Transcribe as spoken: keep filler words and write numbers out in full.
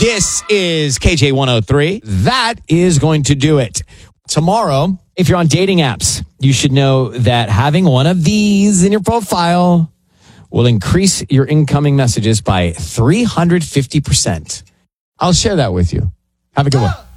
This is K J one oh three. That is going to do it. Tomorrow, if you're on dating apps, you should know that having one of these in your profile will increase your incoming messages by three hundred fifty percent. I'll share that with you. Have a good one.